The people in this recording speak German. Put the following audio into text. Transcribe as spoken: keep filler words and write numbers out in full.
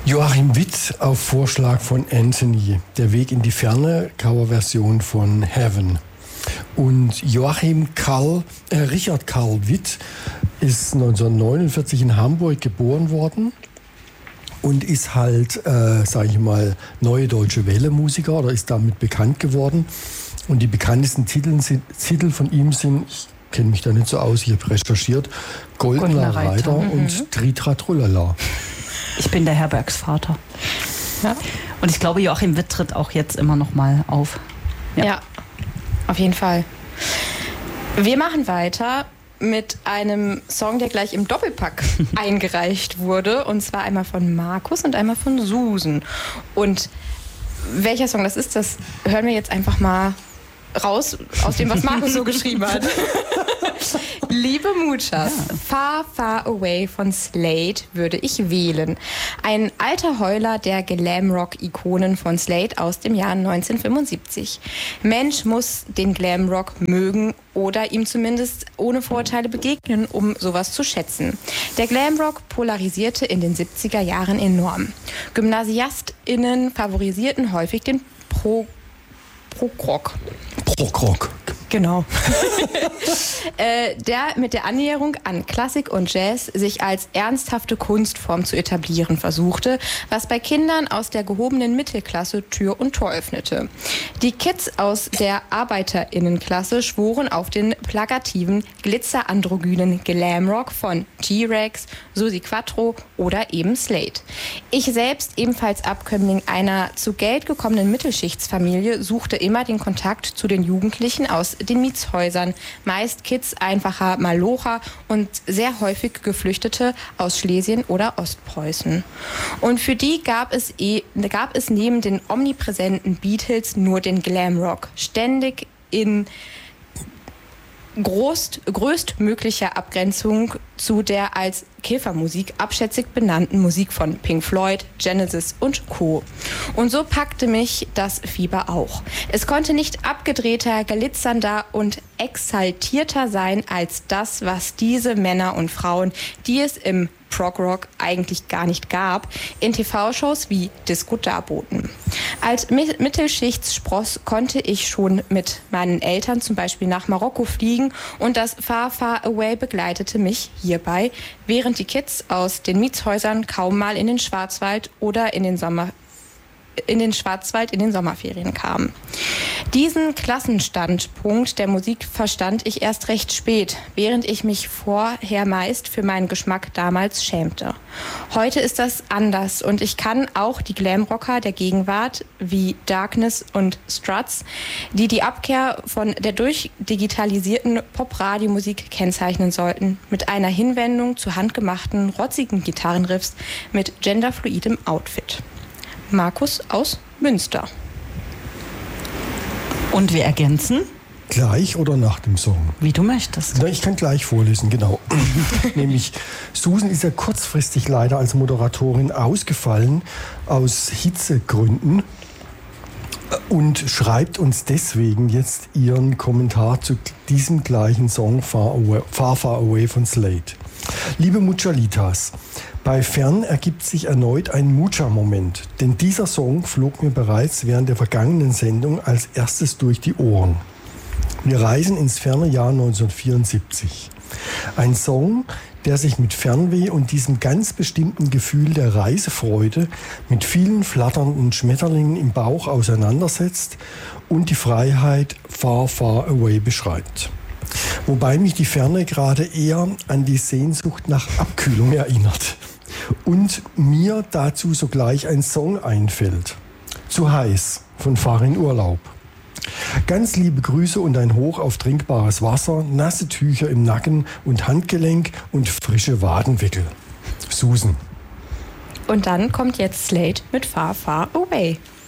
Joachim Witt auf Vorschlag von Anthony. Der Weg in die Ferne, Coverversion von Heaven. Und Joachim Karl, äh, Richard Karl Witt ist neunzehnhundertneunundvierzig in Hamburg geboren worden und ist halt, äh, sage ich mal, Neue Deutsche Welle-Musiker oder ist damit bekannt geworden. Und die bekanntesten Titel, sind, Titel von ihm sind, ich kenne mich da nicht so aus, ich habe recherchiert, Goldener, Goldener Reiter, Reiter mhm. und Tritra Trullala. Ich bin der Herbergsvater. Ja. Und ich glaube, Joachim Witt tritt auch jetzt immer noch mal auf. Ja. ja, auf jeden Fall. Wir machen weiter mit einem Song, der gleich im Doppelpack eingereicht wurde. Und zwar einmal von Markus und einmal von Susan. Und welcher Song das ist, das hören wir jetzt einfach mal raus aus dem, was Markus so geschrieben hat. Liebe Muchas, ja. Far, Far Away von Slade würde ich wählen. Ein alter Heuler der Glamrock-Ikonen von Slade aus dem Jahr neunzehnhundertfünfundsiebzig. Mensch muss den Glamrock mögen oder ihm zumindest ohne Vorurteile begegnen, um sowas zu schätzen. Der Glamrock polarisierte in den siebziger Jahren enorm. GymnasiastInnen favorisierten häufig den Pro Prog-Rock. Prog-Rock. Genau. äh, der mit der Annäherung an Klassik und Jazz sich als ernsthafte Kunstform zu etablieren versuchte, was bei Kindern aus der gehobenen Mittelklasse Tür und Tor öffnete. Die Kids aus der ArbeiterInnenklasse schworen auf den plakativen, glitzerandrogynen Glamrock von T-Rex, Susi Quattro oder eben Slade. Ich selbst, ebenfalls Abkömmling einer zu Geld gekommenen Mittelschichtsfamilie, suchte immer den Kontakt zu den Jugendlichen aus den Mietshäusern, meist Kids einfacher Malocher und sehr häufig Geflüchtete aus Schlesien oder Ostpreußen. Und für die gab es, eh, gab es neben den omnipräsenten Beatles nur den Glamrock, ständig in Groß, größtmöglicher Abgrenzung zu der als Käfermusik abschätzig benannten Musik von Pink Floyd, Genesis und Co. Und so packte mich das Fieber auch. Es konnte nicht abgedrehter, glitzernder und exaltierter sein als das, was diese Männer und Frauen, die es im Prog-Rock eigentlich gar nicht gab, in T V-Shows wie Disco darboten. Als Mittelschichtsspross konnte ich schon mit meinen Eltern zum Beispiel nach Marokko fliegen und das Far Far Away begleitete mich hierbei, während die Kids aus den Mietshäusern kaum mal in den Schwarzwald oder in den Sommer in den Schwarzwald in den Sommerferien kamen. Diesen Klassenstandpunkt der Musik verstand ich erst recht spät, während ich mich vorher meist für meinen Geschmack damals schämte. Heute ist das anders und ich kann auch die Glamrocker der Gegenwart wie Darkness und Struts, die die Abkehr von der durchdigitalisierten Pop-Radio-Musik kennzeichnen sollten, mit einer Hinwendung zu handgemachten, rotzigen Gitarrenriffs mit genderfluidem Outfit. Markus aus Münster. Und wir ergänzen? Gleich oder nach dem Song? Wie du möchtest. Na, ich kann gleich vorlesen, genau. Nämlich, Susan ist ja kurzfristig leider als Moderatorin ausgefallen aus Hitzegründen und schreibt uns deswegen jetzt ihren Kommentar zu diesem gleichen Song Far, Away, Far, Far Away von Slade. Liebe Muchalitas, bei Fern ergibt sich erneut ein Mucha-Moment, denn dieser Song flog mir bereits während der vergangenen Sendung als erstes durch die Ohren. Wir reisen ins ferne Jahr neunzehnhundertvierundsiebzig. Ein Song, der sich mit Fernweh und diesem ganz bestimmten Gefühl der Reisefreude mit vielen flatternden Schmetterlingen im Bauch auseinandersetzt und die Freiheit far, far away beschreibt. Wobei mich die Ferne gerade eher an die Sehnsucht nach Abkühlung erinnert. Und mir dazu sogleich ein Song einfällt. Zu heiß von Fahr in Urlaub. Ganz liebe Grüße und ein Hoch auf trinkbares Wasser, nasse Tücher im Nacken und Handgelenk und frische Wadenwickel. Susan. Und dann kommt jetzt Slade mit Far Far Away.